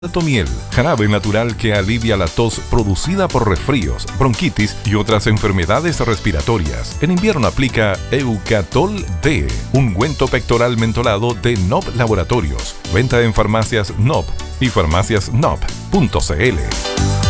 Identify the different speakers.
Speaker 1: Tomiel, jarabe natural que alivia la tos producida por resfríos, bronquitis y otras enfermedades respiratorias. En invierno aplica Eucatol D, ungüento pectoral mentolado de NOP Laboratorios. Venta en farmacias NOP y farmaciasnop.cl.